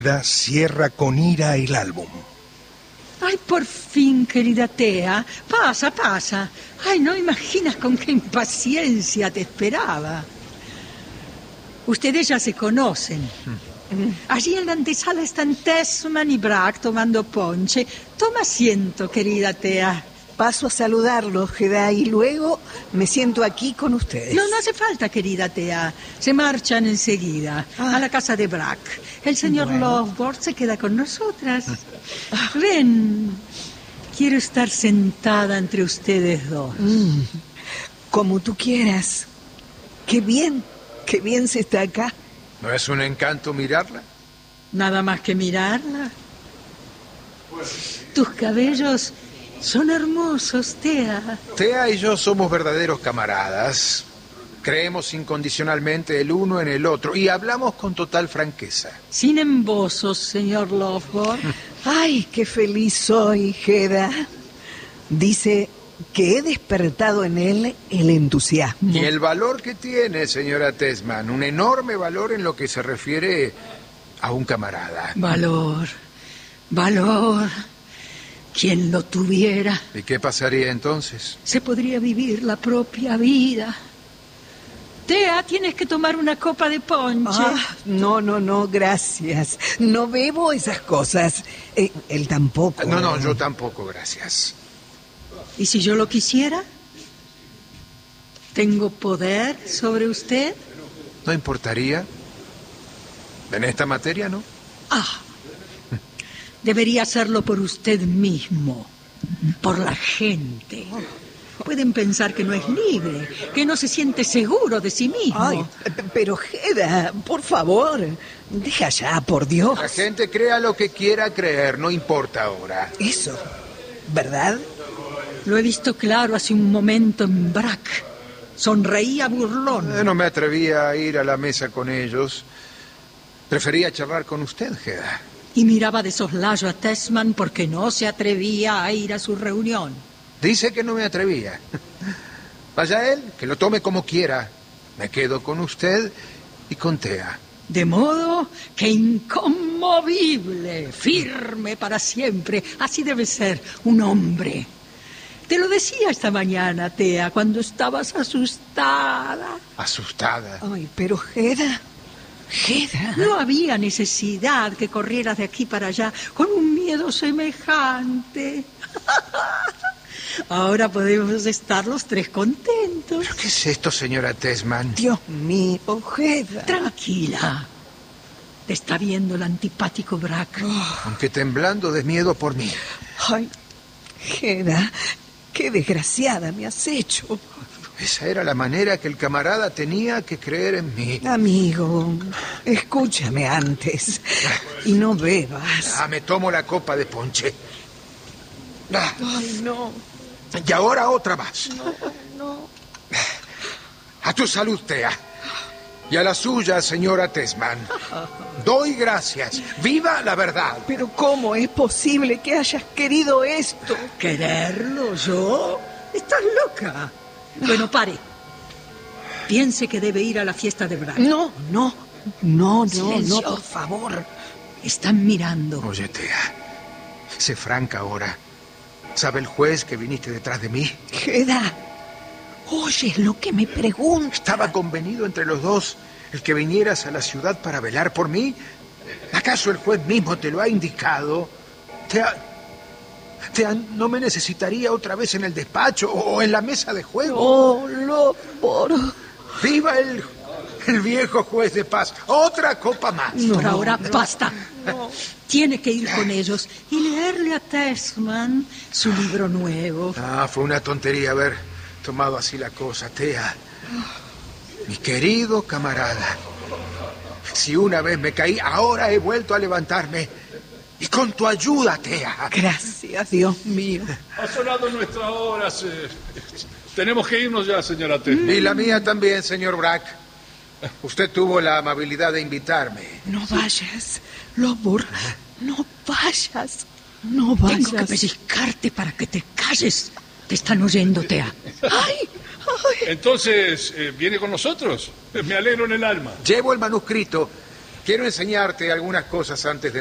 Cierra con ira el álbum. Ay, por fin, querida Thea. Pasa, pasa. Ay, no imaginas con qué impaciencia te esperaba. Ustedes ya se conocen. Allí en la antesala están Tessman y Brack tomando ponche. Toma asiento, querida Thea. Paso a saludarlos, Hedda, y luego me siento aquí con ustedes. No hace falta, querida Thea. Se marchan enseguida a la casa de Brack. El señor Lovborg se queda con nosotras. Ven, quiero estar sentada entre ustedes dos. Como tú quieras. Qué bien se está acá. ¿No es un encanto mirarla? Nada más que mirarla. Tus cabellos son hermosos, Thea. Thea y yo somos verdaderos camaradas. Creemos incondicionalmente el uno en el otro y hablamos con total franqueza. Sin embozos, señor Lovborg. Ay, qué feliz soy, Hedda. Dice que he despertado en él el entusiasmo. Y el valor que tiene, señora Tessman, un enorme valor en lo que se refiere a un camarada. Valor. ¿Quién lo tuviera? ¿Y qué pasaría entonces? Se podría vivir la propia vida. Thea, tienes que tomar una copa de ponche. No, gracias. No bebo esas cosas. Él tampoco. No, yo tampoco, gracias. ¿Y si yo lo quisiera? ¿Tengo poder sobre usted? ¿No importaría? En esta materia, ¿no? Debería hacerlo por usted mismo, por la gente. Pueden pensar que no es libre, que no se siente seguro de sí mismo. Ay, pero Hedda, por favor, deja ya, por Dios. La gente crea lo que quiera creer, no importa ahora. Eso, ¿verdad? Lo he visto claro hace un momento en Brack. Sonreía burlón. No me atrevía a ir a la mesa con ellos. Prefería charlar con usted, Hedda. Y miraba de soslayo a Tessman porque no se atrevía a ir a su reunión. Dice que no me atrevía. Vaya él, que lo tome como quiera. Me quedo con usted y con Thea. De modo que inconmovible, firme para siempre. Así debe ser un hombre. Te lo decía esta mañana, Thea, cuando estabas asustada. ¿Asustada? Ay, pero Hedda... No había necesidad que corrieras de aquí para allá con un miedo semejante. Ahora podemos estar los tres contentos. ¿Pero qué es esto, señora Tessman? Dios mío, Hedda. Tranquila. Te está viendo el antipático Brack. Aunque temblando de miedo por mí. Ay, Hedda, qué desgraciada me has hecho. Esa era la manera que el camarada tenía que creer en mí. Amigo, escúchame antes y no bebas. Me tomo la copa de ponche. Ay, no. Y ahora otra más. No. A tu salud, Thea. Y a la suya, señora Tessman. Doy gracias. ¡Viva la verdad! Pero ¿cómo es posible que hayas querido esto? ¿Quererlo yo? ¿Estás loca? Bueno, pare. Piense que debe ir a la fiesta de Brack. No, Silencio. por favor. Están mirando. Oye, Thea, sé franca ahora. ¿Sabe el juez que viniste detrás de mí? Hedda, oyes lo que me pregunta. ¿Estaba convenido entre los dos el que vinieras a la ciudad para velar por mí? ¿Acaso el juez mismo te lo ha indicado? Thea, ¿no me necesitaría otra vez en el despacho o en la mesa de juego? Oh, Lovborg. ¡Viva el viejo juez de paz! ¡Otra copa más! Por ahora, basta. Tiene que ir con ellos y leerle a Tessman su libro nuevo. Fue una tontería haber tomado así la cosa, Thea. Mi querido camarada, si una vez me caí, ahora he vuelto a levantarme. Y con tu ayuda, Thea. Gracias, Dios mío. Ha sonado nuestra hora. Tenemos que irnos ya, señora Tessman. Y la mía también, señor Brack. Usted tuvo la amabilidad de invitarme. No vayas, Lovborg. No vayas. Tengo que pellizcarte para que te calles. Te están oyendo, Thea. ¡Ay! Entonces, ¿viene con nosotros? Me alegro en el alma. Llevo el manuscrito. Quiero enseñarte algunas cosas antes de